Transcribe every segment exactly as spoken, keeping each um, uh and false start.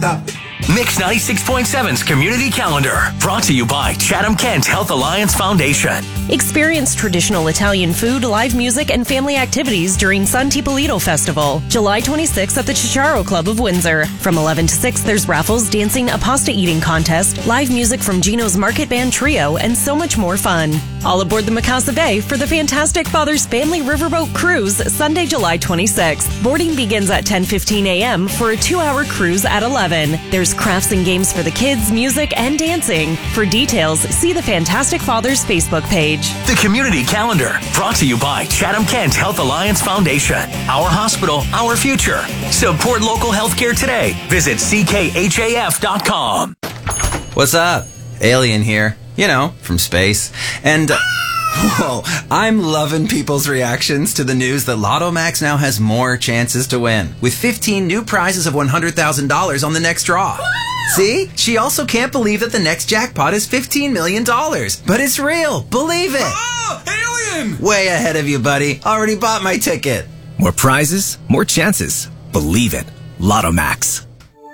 stop it. Mix ninety-six point seven's Community Calendar, brought to you by Chatham-Kent Health Alliance Foundation. Experience traditional Italian food, live music, and family activities during San Tipolito Festival, July twenty-sixth at the Chicharo Club of Windsor. From eleven to six, there's raffles, dancing, a pasta eating contest, live music from Gino's Market Band Trio, and so much more fun. All aboard the Mikasa Bay for the fantastic Father's Family Riverboat Cruise, Sunday, July twenty-sixth. Boarding begins at ten fifteen a.m. for a two-hour cruise at eleven. There's crafts and games for the kids, music, and dancing. For details, see the Fantastic Fathers Facebook page. The Community Calendar, brought to you by Chatham-Kent Health Alliance Foundation. Our hospital, our future. Support local healthcare today. Visit C K H A F dot com. What's up? Alien here. You know, from space. And... Uh, whoa, I'm loving people's reactions to the news that Lotto Max now has more chances to win, with fifteen new prizes of one hundred thousand dollars on the next draw. See? She also can't believe that the next jackpot is fifteen million dollars. But it's real. Believe it. Oh, alien! Way ahead of you, buddy. Already bought my ticket. More prizes, more chances. Believe it. Lotto Max.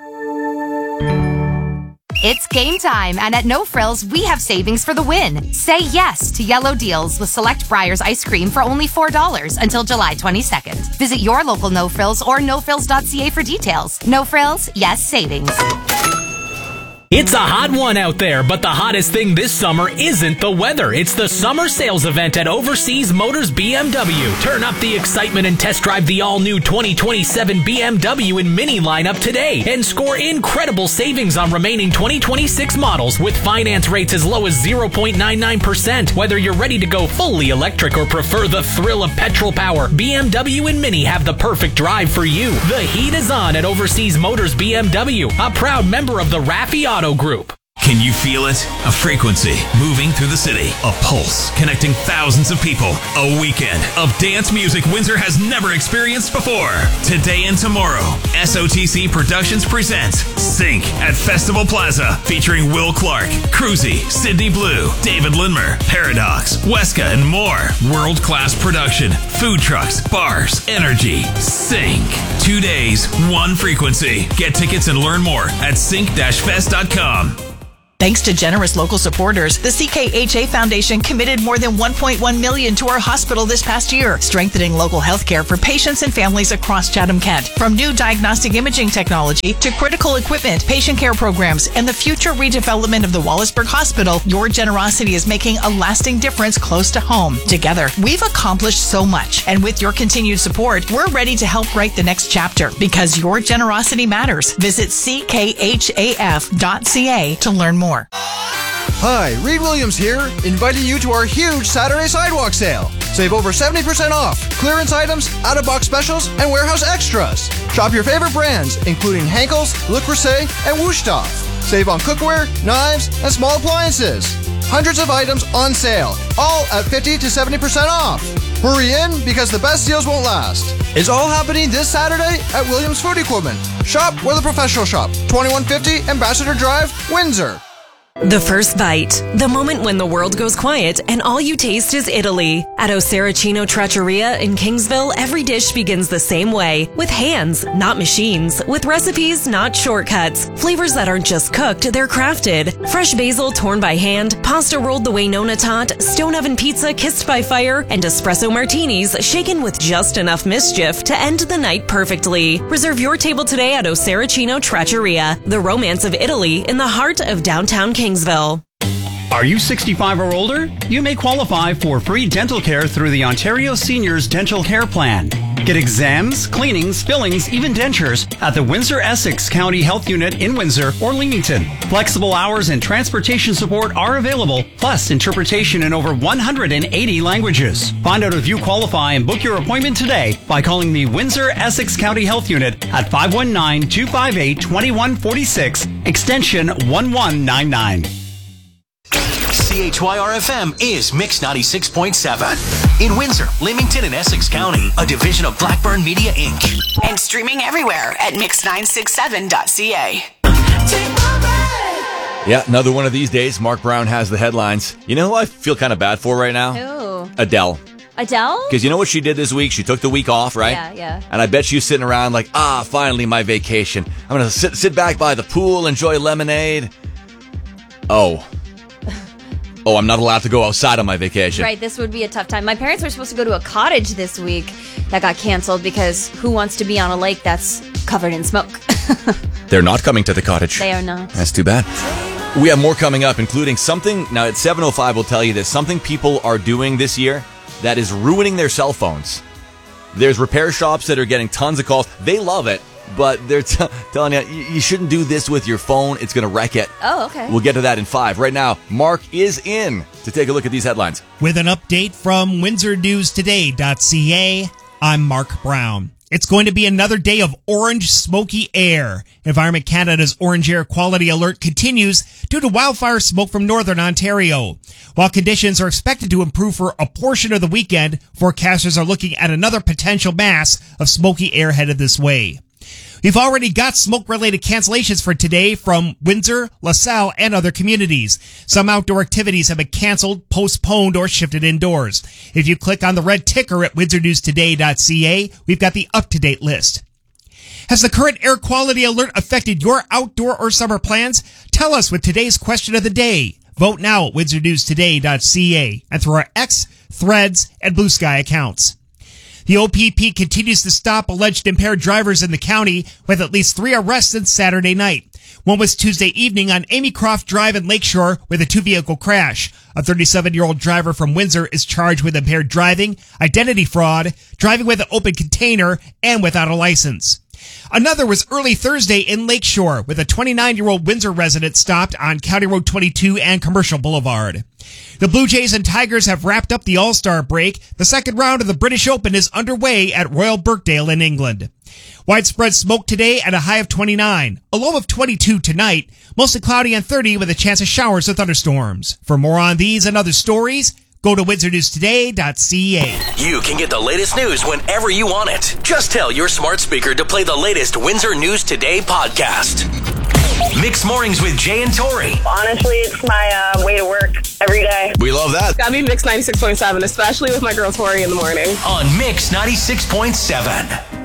It's game time, and at No Frills, we have savings for the win. Say yes to yellow deals with select Breyers ice cream for only four dollars until July twenty-second. Visit your local No Frills or no frills dot c a for details. No Frills, yes savings. It's a hot one out there, but the hottest thing this summer isn't the weather. It's the summer sales event at Overseas Motors B M W. Turn up the excitement and test drive the all-new twenty twenty-seven B M W and Mini lineup today and score incredible savings on remaining twenty twenty-six models with finance rates as low as zero point nine nine percent. Whether you're ready to go fully electric or prefer the thrill of petrol power, B M W and Mini have the perfect drive for you. The heat is on at Overseas Motors B M W, a proud member of the Raffi Auto Group. Can you feel it? A frequency moving through the city. A pulse connecting thousands of people. A weekend of dance music Windsor has never experienced before. Today and tomorrow, S O T C Productions presents Sync at Festival Plaza, featuring Will Clark, Cruzy, Sydney Blue, David Lindmer, Paradox, Weska, and more. World-class production, food trucks, bars, energy. Sync. Two days, one frequency. Get tickets and learn more at sync dash fest dot com. Thanks to generous local supporters, the C K H A Foundation committed more than one point one million dollars to our hospital this past year, strengthening local health care for patients and families across Chatham-Kent. From new diagnostic imaging technology to critical equipment, patient care programs, and the future redevelopment of the Wallaceburg Hospital, your generosity is making a lasting difference close to home. Together, we've accomplished so much, and with your continued support, we're ready to help write the next chapter, because your generosity matters. Visit c k h a f dot c a to learn more. Hi, Reed Williams here, inviting you to our huge Saturday sidewalk sale. Save over seventy percent off, clearance items, out-of-box specials, and warehouse extras. Shop your favorite brands, including Henkel's, Le Creuset, and Wusthof. Save on cookware, knives, and small appliances. Hundreds of items on sale, all at fifty to seventy percent off. Hurry in, because the best deals won't last. It's all happening this Saturday at Williams Food Equipment. Shop where the professionals shop. twenty-one fifty Ambassador Drive, Windsor. The first bite. The moment when the world goes quiet and all you taste is Italy. At Oseracino Trattoria in Kingsville, every dish begins the same way. With hands, not machines. With recipes, not shortcuts. Flavors that aren't just cooked, they're crafted. Fresh basil torn by hand, pasta rolled the way Nonna taught, stone oven pizza kissed by fire, and espresso martinis shaken with just enough mischief to end the night perfectly. Reserve your table today at Oseracino Trattoria, the romance of Italy in the heart of downtown Kingsville. Are you sixty-five or older? You may qualify for free dental care through the Ontario Seniors Dental Care Plan. Get exams, cleanings, fillings, even dentures at the Windsor-Essex County Health Unit in Windsor or Leamington. Flexible hours and transportation support are available, plus interpretation in over one hundred eighty languages. Find out if you qualify and book your appointment today by calling the Windsor-Essex County Health Unit at five one nine, two five eight, two one four six, extension one one nine nine. C H Y R F M is Mix ninety-six point seven. In Windsor, Leamington, and Essex County, a division of Blackburn Media, Incorporated. And streaming everywhere at mix nine six seven dot c a. Yeah, another one of these days, Mark Brown has the headlines. You know who I feel kind of bad for right now? Who? Adele. Adele? Because you know what she did this week? She took the week off, right? Yeah, yeah. And I bet she was sitting around like, ah, finally my vacation. I'm going to sit sit back by the pool, enjoy lemonade. Oh. Oh, I'm not allowed to go outside on my vacation. Right, this would be a tough time. My parents were supposed to go to a cottage this week that got canceled because who wants to be on a lake that's covered in smoke? They're not coming to the cottage. They are not. That's too bad. We have more coming up, including something, now at seven oh five we'll tell you this, something people are doing this year that is ruining their cell phones. There's repair shops that are getting tons of calls. They love it, but they're t- telling you, you shouldn't do this with your phone. It's going to wreck it. Oh, okay. We'll get to that in five. Right now, Mark is in to take a look at these headlines. With an update from Windsor News Today dot C A, I'm Mark Brown. It's going to be another day of orange smoky air. Environment Canada's orange air quality alert continues due to wildfire smoke from northern Ontario. While conditions are expected to improve for a portion of the weekend, forecasters are looking at another potential mass of smoky air headed this way. We've already got smoke-related cancellations for today from Windsor, LaSalle, and other communities. Some outdoor activities have been canceled, postponed, or shifted indoors. If you click on the red ticker at Windsor News Today dot C A, we've got the up-to-date list. Has the current air quality alert affected your outdoor or summer plans? Tell us with today's question of the day. Vote now at Windsor News Today dot C A and through our X, Threads, and Blue Sky accounts. The O P P continues to stop alleged impaired drivers in the county with at least three arrests since Saturday night. One was Tuesday evening on Amy Croft Drive in Lakeshore with a two-vehicle crash. A thirty-seven-year-old driver from Windsor is charged with impaired driving, identity fraud, driving with an open container, and without a license. Another was early Thursday in Lakeshore with a twenty-nine-year-old Windsor resident stopped on County Road twenty-two and Commercial Boulevard. The Blue Jays and Tigers have wrapped up the All-Star break. The second round of the British Open is underway at Royal Birkdale in England. Widespread smoke today at a high of twenty-nine, a low of twenty-two tonight, mostly cloudy and thirty with a chance of showers or thunderstorms. For more on these and other stories, go to Windsor News Today dot C A. You can get the latest news whenever you want it. Just tell your smart speaker to play the latest Windsor News Today podcast. Mixed Mornings with Jay and Tori. Honestly, it's my uh, way to work every day. We love that. Gotta be Mix ninety-six point seven, especially with my girl Tori in the morning. On Mix ninety-six point seven.